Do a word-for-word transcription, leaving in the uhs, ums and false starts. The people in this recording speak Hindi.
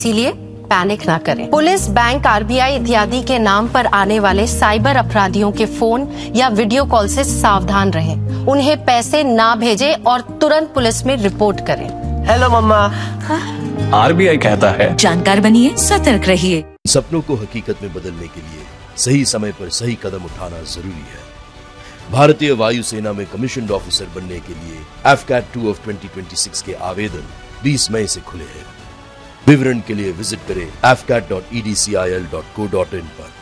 इसीलिए पैनिक ना करें। पुलिस, बैंक, आरबीआई इत्यादि के नाम पर आने वाले साइबर अपराधियों के फोन या वीडियो कॉल से सावधान रहें। उन्हें पैसे ना भेजें और तुरंत पुलिस में रिपोर्ट करें। हेलो मम्मा। आरबीआई कहता है, जानकार बनिए, सतर्क रहिए। सपनों को हकीकत में बदलने के लिए सही समय पर सही कदम उठाना जरूरी है। भारतीय वायुसेना में कमीशन्ड ऑफिसर बनने के लिए F cat two of twenty twenty six के आवेदन बीस मई से खुले हैं। विवरण के लिए विजिट करें F cat dot E D C I L dot co dot in पर।